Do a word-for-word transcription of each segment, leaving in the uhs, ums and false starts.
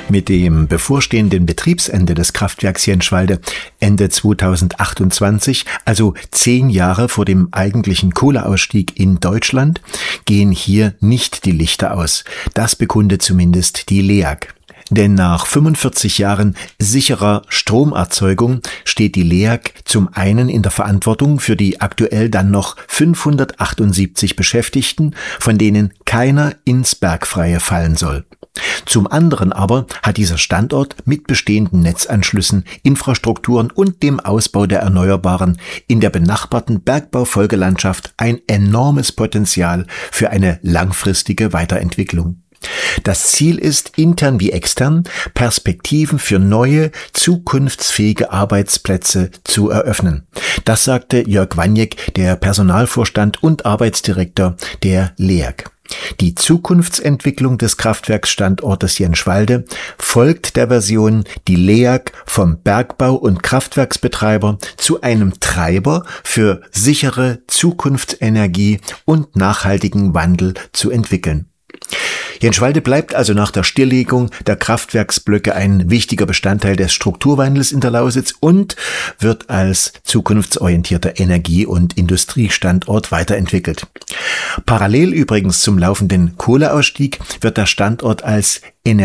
Mit dem bevorstehenden Betriebsende des Kraftwerks Jenschwalde Ende zweitausendachtundzwanzig, also zehn Jahre vor dem eigentlichen Kohleausstieg in Deutschland, gehen hier nicht die Lichter aus. Das bekundet zumindest die L E A G. Denn nach fünfundvierzig Jahren sicherer Stromerzeugung steht die L E A G zum einen in der Verantwortung für die aktuell dann noch fünfhundertachtundsiebzig Beschäftigten, von denen keiner ins Bergfreie fallen soll. Zum anderen aber hat dieser Standort mit bestehenden Netzanschlüssen, Infrastrukturen und dem Ausbau der Erneuerbaren in der benachbarten Bergbaufolgelandschaft ein enormes Potenzial für eine langfristige Weiterentwicklung. Das Ziel ist, intern wie extern, Perspektiven für neue, zukunftsfähige Arbeitsplätze zu eröffnen. Das sagte Jörg Waniek, der Personalvorstand und Arbeitsdirektor der L E A G. Die Zukunftsentwicklung des Kraftwerksstandortes Jenschwalde folgt der Version, die L E A G vom Bergbau- und Kraftwerksbetreiber zu einem Treiber für sichere Zukunftsenergie und nachhaltigen Wandel zu entwickeln. Jenschwalde bleibt also nach der Stilllegung der Kraftwerksblöcke ein wichtiger Bestandteil des Strukturwandels in der Lausitz und wird als zukunftsorientierter Energie- und Industriestandort weiterentwickelt. Parallel übrigens zum laufenden Kohleausstieg wird der Standort als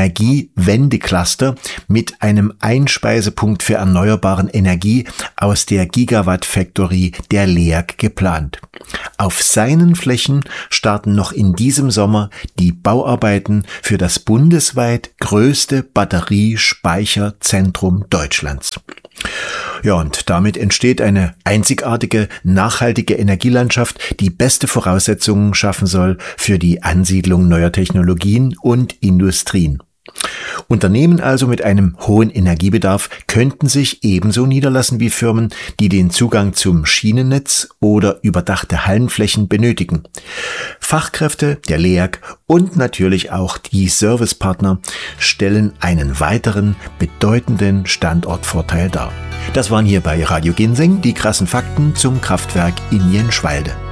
Energiewendecluster mit einem Einspeisepunkt für erneuerbaren Energie aus der Gigawatt Factory der L E A G geplant. Auf seinen Flächen starten noch in diesem Sommer die Bauarbeiten für das bundesweit größte Batteriespeicherzentrum Deutschlands. Ja, und damit entsteht eine einzigartige, nachhaltige Energielandschaft, die beste Voraussetzungen schaffen soll für die Ansiedlung neuer Technologien und Industrien. Unternehmen also mit einem hohen Energiebedarf könnten sich ebenso niederlassen wie Firmen, die den Zugang zum Schienennetz oder überdachte Hallenflächen benötigen. Fachkräfte der L E A G und natürlich auch die Servicepartner stellen einen weiteren bedeutenden Standortvorteil dar. Das waren hier bei Radio Ginseng die krassen Fakten zum Kraftwerk in Jenschwalde.